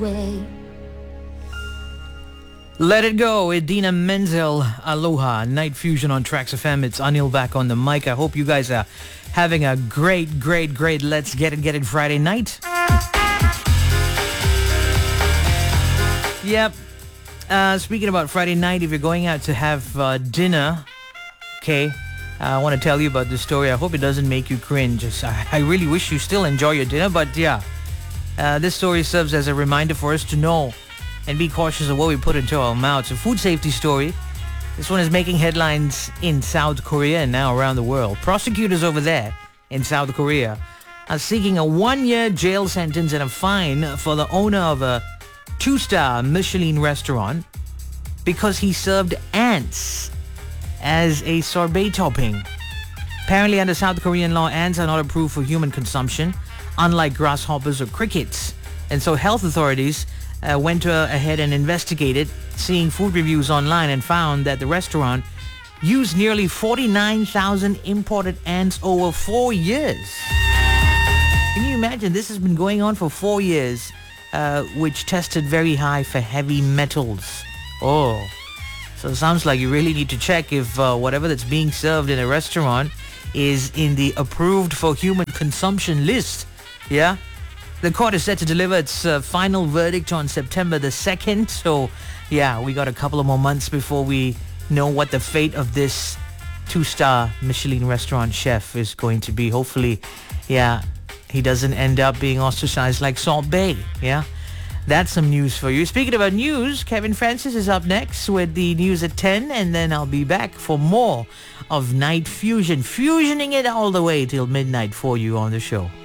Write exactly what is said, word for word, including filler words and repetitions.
way. Let It Go, Idina Menzel, Aloha, Night Fusion on Trax F M. It's Anil back on the mic. I hope you guys are having a great, great, great Let's Get It, Get It Friday night. Yep. Uh, speaking about Friday night, if you're going out to have uh, dinner, okay, I want to tell you about this story. I hope it doesn't make you cringe. I, I really wish you still enjoy your dinner, but yeah. Uh, this story serves as a reminder for us to know and be cautious of what we put into our mouths. A food safety story. This one is making headlines in South Korea and now around the world. Prosecutors over there in South Korea are seeking a one-year jail sentence and a fine for the owner of a two-star Michelin restaurant because he served ants as a sorbet topping. Apparently, under South Korean law, ants are not approved for human consumption, unlike grasshoppers or crickets. And so health authorities Uh, went uh, ahead and investigated, seeing food reviews online, and found that the restaurant used nearly forty-nine thousand imported ants over four years. Can you imagine? This has been going on for four years, uh, which tested very high for heavy metals. Oh, so it sounds like you really need to check if uh, whatever that's being served in a restaurant is in the approved for human consumption list. Yeah? The court is set to deliver its uh, final verdict on September the second. So, yeah, we got a couple of more months before we know what the fate of this two-star Michelin restaurant chef is going to be. Hopefully, yeah, he doesn't end up being ostracized like Salt Bay. Yeah, that's some news for you. Speaking about news, Kevin Francis is up next with the news at ten. And then I'll be back for more of Night Fusion. Fusioning it all the way till midnight for you on the show.